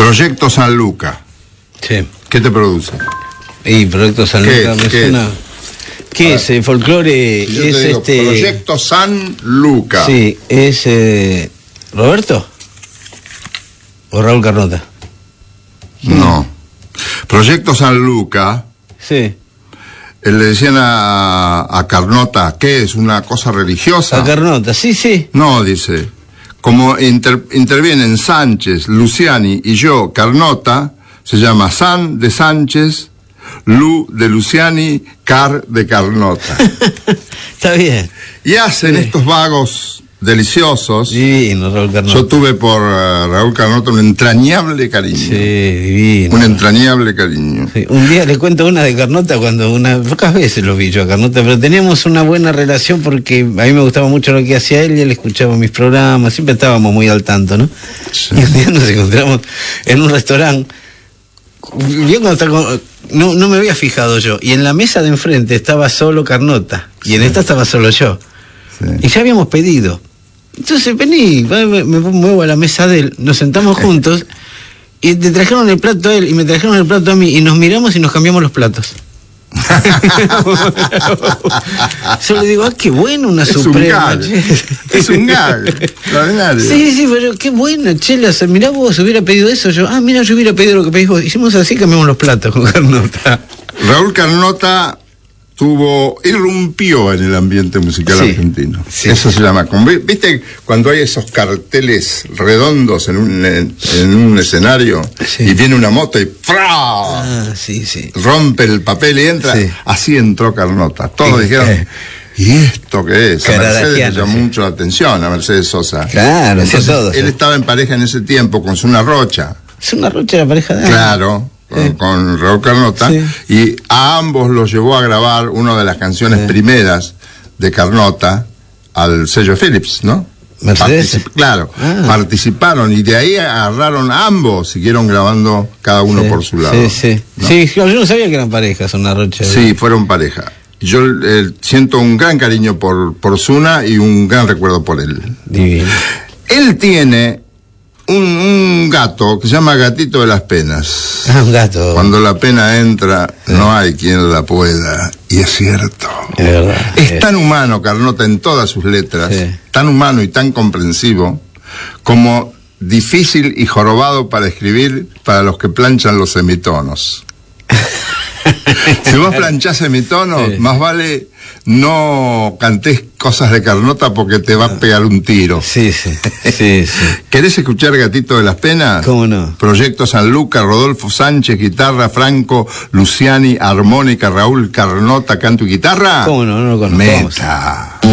Proyecto San Luca. Sí. ¿Qué te produce? Y Proyecto San Luca me suena. ¿Qué es? Folclore si yo es te digo, Proyecto San Luca. Sí, es ¿Roberto? ¿O Raúl Carnota? No. Proyecto San Luca. Sí. Le decían a Carnota, ¿qué es? ¿Una cosa religiosa? A Carnota, sí, sí. No, dice. Como intervienen Sánchez, Luciani y yo, Carnota, se llama San de Sánchez, Lu de Luciani, Car de Carnota. Está bien. Y hacen estos vagos deliciosos. Divino, Raúl Carnota. Yo tuve por Raúl Carnota un entrañable cariño. Sí, divino. Un entrañable cariño. Sí. Un día le cuento una de Carnota pocas veces lo vi yo a Carnota, pero teníamos una buena relación porque a mí me gustaba mucho lo que hacía él y él escuchaba mis programas, siempre estábamos muy al tanto, ¿no? Sí. Y un día nos encontramos en un restaurante. Yo no me había fijado yo, y en la mesa de enfrente estaba solo Carnota, y en esta estaba solo yo. Sí. Y ya habíamos pedido. Entonces vení, me muevo a la mesa de él, nos sentamos juntos, y te trajeron el plato a él, y me trajeron el plato a mí, y nos miramos y nos cambiamos los platos. Yo le digo, qué bueno una suprema. Es un gag. Extraordinario. Sí, pero qué buena, Chela. Mirá vos, hubiera pedido eso. Mira, yo hubiera pedido lo que pedís vos. Hicimos así, cambiamos los platos con Carnota. Raúl Carnota irrumpió en el ambiente musical argentino. Sí. Eso se llama. ¿Viste cuando hay esos carteles redondos en un escenario y viene una moto y ¡fra! Sí. Rompe el papel y entra? Sí. Así entró Carnota. Todos dijeron, ¿y esto qué es? A Mercedes le llamó mucho la atención, a Mercedes Sosa. Claro, entonces, él estaba en pareja en ese tiempo con Zuna Rocha. Zuna Rocha era pareja de Claro. Con Raúl Carnota, y a ambos los llevó a grabar una de las canciones primeras de Carnota al sello Philips, ¿no? Mercedes. Participaron y de ahí agarraron a ambos, siguieron grabando cada uno por su lado. ¿no? Sí, yo no sabía que eran parejas, Zuna Rocha. Sí, fueron pareja. Yo siento un gran cariño por Zuna y un gran recuerdo por él. Divino. Él tiene un gato que se llama Gatito de las Penas. Un gato. Cuando la pena entra, no hay quien la pueda. Y es cierto. Es verdad. Es tan humano Carnota en todas sus letras, tan humano y tan comprensivo, como difícil y jorobado para escribir para los que planchan los semitonos. Si vos planchás semitonos, más vale no cantés cosas de Carnota porque te va a pegar un tiro. Sí. ¿Querés escuchar Gatito de las Penas? ¿Cómo no? Proyecto San Luca, Rodolfo Sánchez, guitarra, Franco, Luciani, armónica, Raúl Carnota, canto y guitarra. ¿Cómo no? No lo conozco. Meta.